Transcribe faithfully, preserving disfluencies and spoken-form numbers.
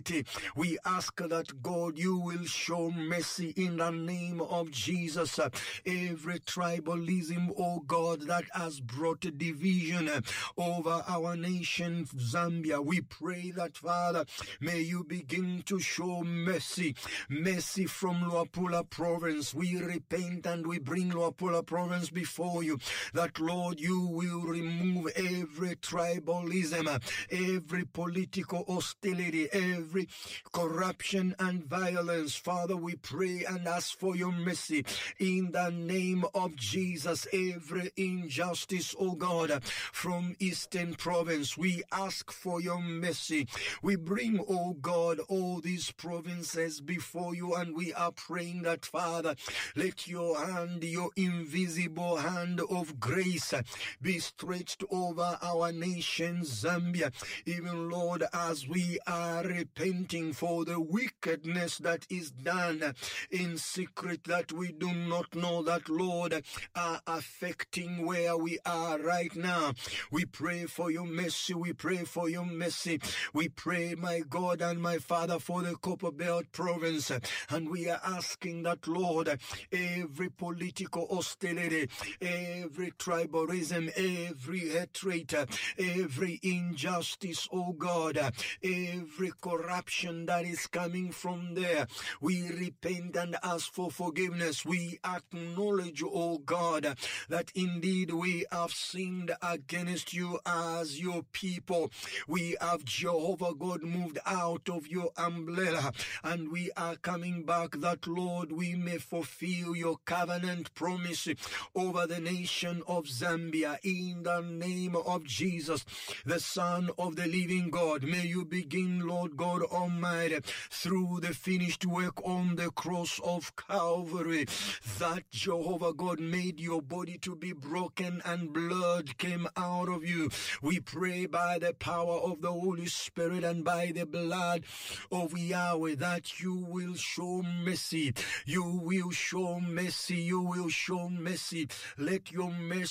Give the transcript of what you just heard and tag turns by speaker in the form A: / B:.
A: We ask that, God, you will show mercy in the name of Jesus. Every tribalism, oh God, that has brought division over our nation, Zambia, we pray that, Father, may you begin to show mercy. Mercy from Luapula province. We repent and we bring Luapula province before you, that, Lord, you will remove every tribalism, every political hostility, every Every corruption and violence. Father, we pray and ask for your mercy in the name of Jesus. Every injustice, oh God, from Eastern Province, we ask for your mercy. We bring, oh God, all these provinces before you, and we are praying that, Father, let your hand, your invisible hand of grace be stretched over our nation, Zambia. Even, Lord, as we are repenting for the wickedness that is done in secret, that we do not know, that, Lord, are affecting where we are right now. We pray for your mercy. We pray for your mercy. We pray, my God and my Father, for the Copperbelt province. And we are asking that, Lord, every political hostility, every tribalism, every hatred, every injustice, oh God, every corruption that is coming from there, we repent and ask for forgiveness. We acknowledge, oh God, that indeed we have sinned against you as your people. We have, Jehovah God, moved out of your umbrella, and we are coming back that, Lord, we may fulfill your covenant promise over the nation of Zambia. In the name of Jesus, the Son of the living God, may you begin, Lord God Almighty, through the finished work on the cross of Calvary, that, Jehovah God, made your body to be broken and blood came out of you. We pray by the power of the Holy Spirit and by the blood of Yahweh that you will show mercy. You will show mercy. You will show mercy. Let your mercy